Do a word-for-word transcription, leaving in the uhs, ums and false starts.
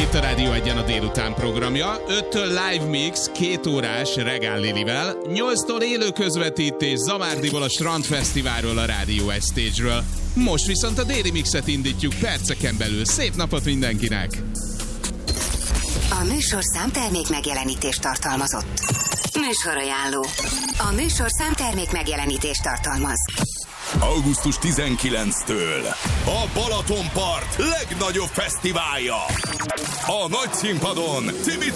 itt a Rádió Egyen a délután programja. öttől live mix, két órás Regál Lilivel, nyolctól élő közvetítés Zamárdiból a Strandfesztiválról, a Rádió Egy Stage-ről. Most viszont a déli mixet indítjuk perceken belül. Szép napot mindenkinek! A műsorszám termék megjelenítést tartalmazott. Műsorajánló. A műsorszám termék megjelenítést tartalmaz. augusztus tizenkilencedikétől a Balatonpart legnagyobb fesztiválja. A nagy színpadon Cimic